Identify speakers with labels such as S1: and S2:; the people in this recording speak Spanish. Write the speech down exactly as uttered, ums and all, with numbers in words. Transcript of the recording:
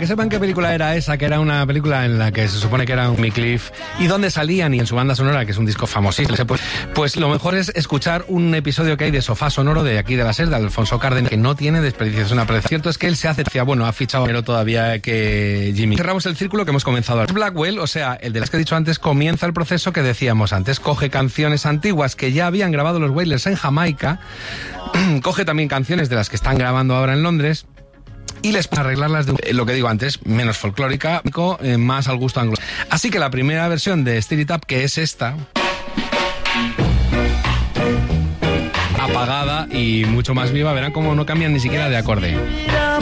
S1: que sepan qué película era esa, que era una película en la que se supone que era un Cliff y dónde salían y en su banda sonora, que es un disco famosísimo, pues, pues lo mejor es escuchar un episodio que hay de Sofá Sonoro de aquí de la SER, de Alfonso Cárdenas, que no tiene desperdicio, es una aprecio. Cierto es que él se hace, bueno, ha fichado pero todavía que Jimmy. Cerramos el círculo que hemos comenzado. Blackwell, o sea, el de las que he dicho antes, comienza el proceso que decíamos antes, coge canciones antiguas que ya habían grabado los Wailers en Jamaica, coge también canciones de las que están grabando ahora en Londres, y les para arreglarlas de lo que digo antes, menos folclórica, más al gusto anglo. Así que la primera versión de Stir It Up, que es esta, apagada y mucho más viva, verán cómo no cambian ni siquiera de acorde.